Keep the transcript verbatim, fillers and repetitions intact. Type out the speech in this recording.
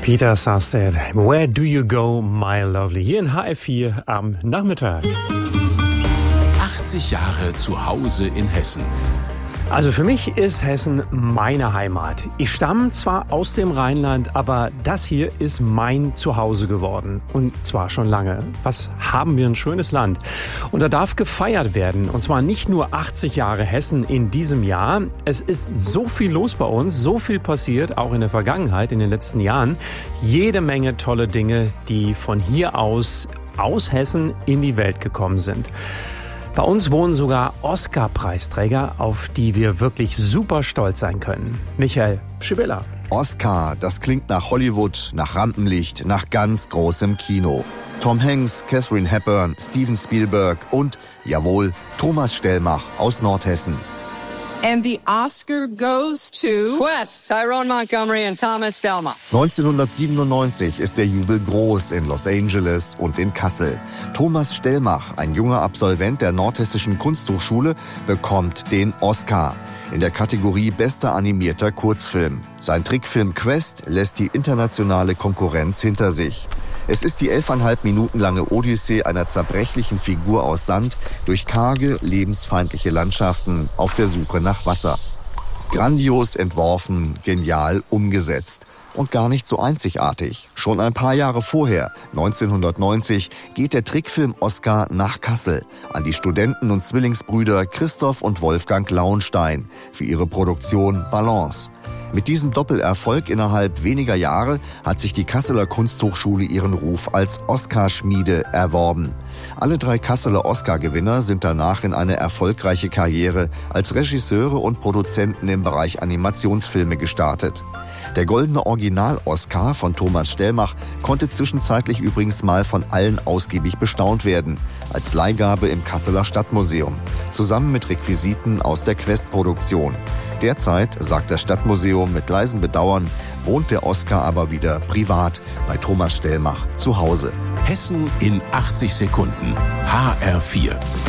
Peter Sasted, Where Do You Go, My Lovely? Hier in H F vier am Nachmittag. achtzig Jahre zu Hause in Hessen. Also für mich ist Hessen meine Heimat. Ich stamme zwar aus dem Rheinland, aber das hier ist mein Zuhause geworden. Und zwar schon lange. Was haben wir ein schönes Land. Und da darf gefeiert werden. Und zwar nicht nur achtzig Jahre Hessen in diesem Jahr. Es ist so viel los bei uns, so viel passiert, auch in der Vergangenheit, in den letzten Jahren. Jede Menge tolle Dinge, die von hier aus, aus Hessen in die Welt gekommen sind. Bei uns wohnen sogar Oscar-Preisträger, auf die wir wirklich super stolz sein können. Michael Schiebella. Oscar, das klingt nach Hollywood, nach Rampenlicht, nach ganz großem Kino. Tom Hanks, Katharine Hepburn, Steven Spielberg und, jawohl, Thomas Stellmach aus Nordhessen. And the Oscar goes to Quest, Tyrone Montgomery and Thomas Stellmach. neunzehnhundertsiebenundneunzig ist der Jubel groß in Los Angeles und in Kassel. Thomas Stellmach, ein junger Absolvent der Nordhessischen Kunsthochschule, bekommt den Oscar in der Kategorie Bester animierter Kurzfilm. Sein Trickfilm Quest lässt die internationale Konkurrenz hinter sich. Es ist die elfeinhalb Minuten lange Odyssee einer zerbrechlichen Figur aus Sand durch karge, lebensfeindliche Landschaften auf der Suche nach Wasser. Grandios entworfen, genial umgesetzt. Und gar nicht so einzigartig. Schon ein paar Jahre vorher, neunzehnhundertneunzig, geht der Trickfilm Oscar nach Kassel an die Studenten und Zwillingsbrüder Christoph und Wolfgang Launstein für ihre Produktion Balance. Mit diesem Doppelerfolg innerhalb weniger Jahre hat sich die Kasseler Kunsthochschule ihren Ruf als Oscarschmiede erworben. Alle drei Kasseler Oscar-Gewinner sind danach in eine erfolgreiche Karriere als Regisseure und Produzenten im Bereich Animationsfilme gestartet. Der goldene Original-Oscar von Thomas Stellmach konnte zwischenzeitlich übrigens mal von allen ausgiebig bestaunt werden, als Leihgabe im Kasseler Stadtmuseum, zusammen mit Requisiten aus der Quest-Produktion. Derzeit, sagt das Stadtmuseum mit leisem Bedauern, wohnt der Oscar aber wieder privat bei Thomas Stellmach zu Hause. Hessen in achtzig Sekunden. H R vier.